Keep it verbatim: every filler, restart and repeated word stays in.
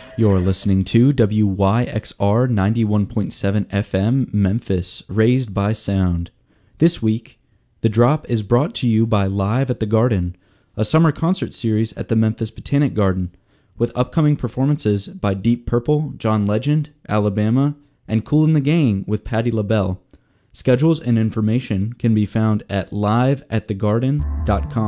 You're listening to W Y X R ninety-one point seven F M Memphis, Raised by Sound. This week, The Drop is brought to you by Live at the Garden, a summer concert series at the Memphis Botanic Garden, with upcoming performances by Deep Purple, John Legend, Alabama, and Kool and the Gang with Patti LaBelle. Schedules and information can be found at live at the garden dot com.